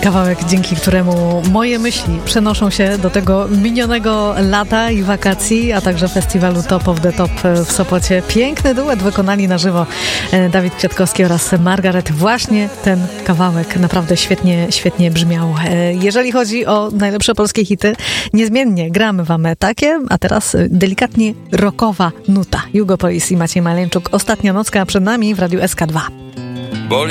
Kawałek, dzięki któremu moje myśli przenoszą się do tego minionego lata i wakacji, a także festiwalu Top of the Top w Sopocie. Piękny duet wykonali na żywo Dawid Kwiatkowski oraz Margaret. Właśnie ten kawałek naprawdę świetnie brzmiał. Jeżeli chodzi o najlepsze polskie hity, niezmiennie gramy wam takie, a teraz delikatnie rockowa nuta. Hugo Polis i Maciej Maleńczuk. Ostatnia nocka przed nami w Radiu SK2.